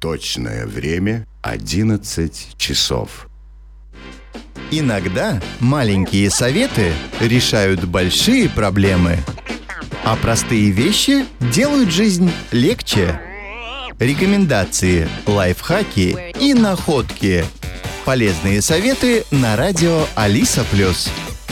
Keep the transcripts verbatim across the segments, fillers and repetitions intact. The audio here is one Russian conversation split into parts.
Точное время одиннадцать часов. Иногда маленькие советы решают большие проблемы, а простые вещи делают жизнь легче. Рекомендации, лайфхаки и находки. Полезные советы на радио Алиса Плюс.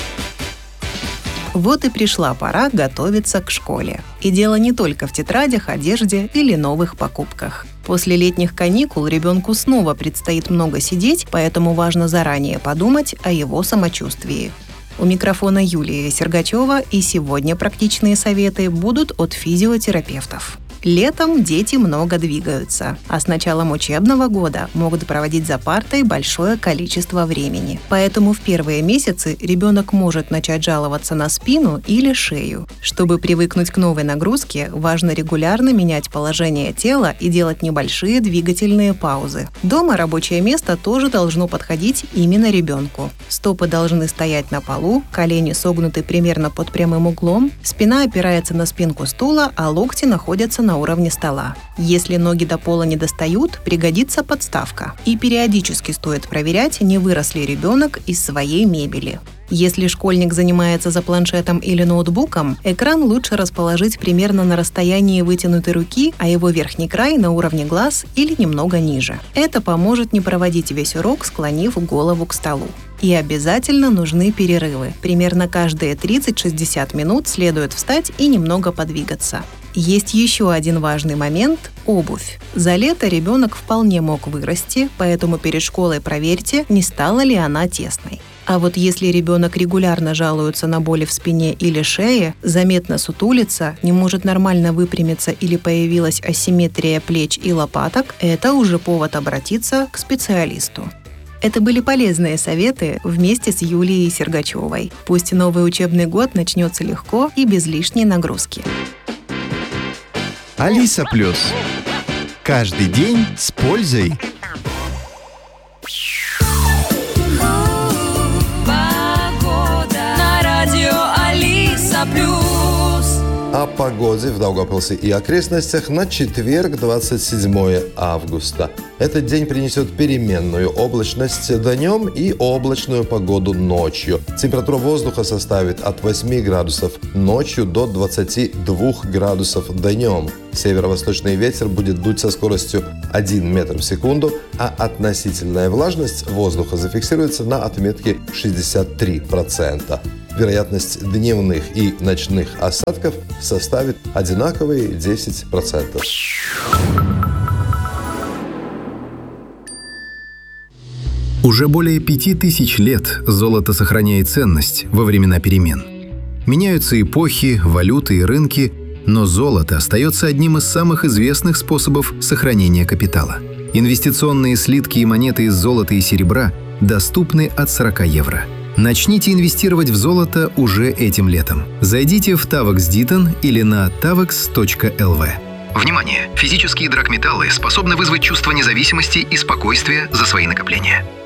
Вот и пришла пора готовиться к школе. И дело не только в тетрадях, одежде или новых покупках. После летних каникул ребенку снова предстоит много сидеть, поэтому важно заранее подумать о его самочувствии. У микрофона Юлия Сергачева, и сегодня практичные советы будут от физиотерапевтов. Летом дети много двигаются, а с началом учебного года могут проводить за партой большое количество времени. Поэтому в первые месяцы ребенок может начать жаловаться на спину или шею. Чтобы привыкнуть к новой нагрузке, важно регулярно менять положение тела и делать небольшие двигательные паузы. Дома рабочее место тоже должно подходить именно ребенку. Стопы должны стоять на полу, колени согнуты примерно под прямым углом, спина опирается на спинку стула, а локти находятся на на уровне стола. Если ноги до пола не достают, пригодится подставка. И периодически стоит проверять, не вырос ли ребенок из своей мебели. Если школьник занимается за планшетом или ноутбуком, экран лучше расположить примерно на расстоянии вытянутой руки, а его верхний край на уровне глаз или немного ниже. Это поможет не проводить весь урок, склонив голову к столу. И обязательно нужны перерывы. Примерно каждые тридцать-шестьдесят минут следует встать и немного подвигаться. Есть еще один важный момент – обувь. За лето ребенок вполне мог вырасти, поэтому перед школой проверьте, не стала ли она тесной. А вот если ребенок регулярно жалуется на боли в спине или шее, заметно сутулится, не может нормально выпрямиться или появилась асимметрия плеч и лопаток, это уже повод обратиться к специалисту. Это были полезные советы вместе с Юлией Сергачевой. Пусть новый учебный год начнется легко и без лишней нагрузки. Алиса Плюс. Каждый день с пользой. Погода на радио Алиса Плюс. О погоде в Даугавпилсе и окрестностях на четверг, двадцать седьмое августа. Этот день принесет переменную облачность днем и облачную погоду ночью. Температура воздуха составит от восьми градусов ночью до двадцати двух градусов днем. Северо-восточный ветер будет дуть со скоростью один метр в секунду, а относительная влажность воздуха зафиксируется на отметке шестьдесят три процента. Вероятность дневных и ночных осадков составит одинаковые десять процентов. Уже более пяти тысяч лет золото сохраняет ценность во времена перемен. Меняются эпохи, валюты и рынки, но золото остается одним из самых известных способов сохранения капитала. Инвестиционные слитки и монеты из золота и серебра доступны от сорока евро. Начните инвестировать в золото уже этим летом. Зайдите в Tavex Ditton или на tavex точка эл ви. Внимание! Физические драгметаллы способны вызвать чувство независимости и спокойствия за свои накопления.